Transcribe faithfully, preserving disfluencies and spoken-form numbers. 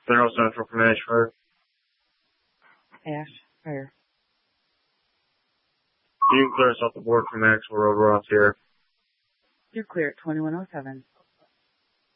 Central Central from Ashford. Ash, fire. You can clear us off the board from Maxwell Road. We're off here. You're clear at twenty-one oh seven.